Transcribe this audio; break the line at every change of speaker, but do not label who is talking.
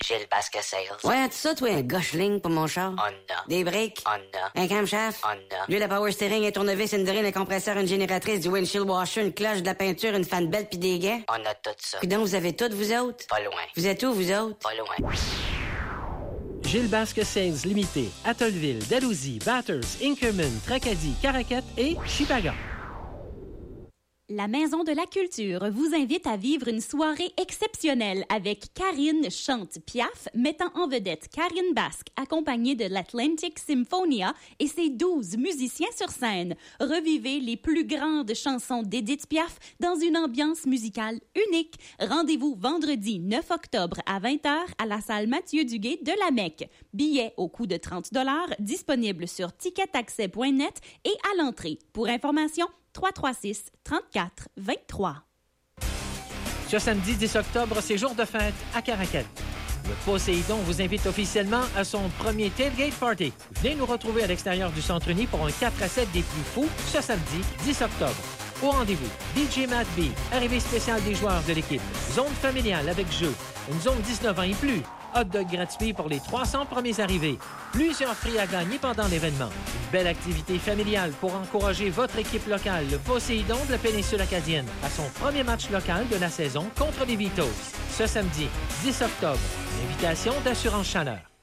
Gilles Basque Sales.
Ouais, tout ça, toi, un gaucheling pour mon char.
Honda.
Des briques.
Honda.
Un camshaft.
Honda.
L'huile à power steering, un tournevis, une drille, un compresseur, une génératrice, du windshield washer, une cloche, de la peinture, une fan belle pis des gants.
On a tout ça.
Puis donc, vous avez tout, vous autres?
Pas loin.
Vous êtes où, vous autres?
Pas loin.
Gilles Basque Sales Limité, Atholville, Dalhousie, Bathurst, Inkerman, Tracadie, Caraquette et Chipaga.
La Maison de la Culture vous invite à vivre une soirée exceptionnelle avec Karine chante Piaf, mettant en vedette Karine Basque, accompagnée de l'Atlantic Symphonia et ses 12 musiciens sur scène. Revivez les plus grandes chansons d'Édith Piaf dans une ambiance musicale unique. Rendez-vous vendredi 9 octobre à 20h à la salle Mathieu Duguay de la Mecque. Billets au coût de 30 $, disponibles sur ticketaccès.net et à l'entrée. Pour information, 336-34-23.
Ce samedi 10 octobre, c'est jour de fête à Caraquette. Le Poséidon vous invite officiellement à son premier tailgate party. Venez nous retrouver à l'extérieur du Centre Uni pour un 4 à 7 des plus fous ce samedi 10 octobre. Au rendez-vous, DJ Matt B, arrivée spéciale des joueurs de l'équipe, zone familiale avec jeu, une zone 19 ans et plus, hot dog gratuit pour les 300 premiers arrivés, plusieurs prix à gagner pendant l'événement, une belle activité familiale pour encourager votre équipe locale, le Poséidon de la péninsule acadienne, à son premier match local de la saison contre les Vitos, ce samedi 10 octobre. Une invitation d'Assurance Chaleur.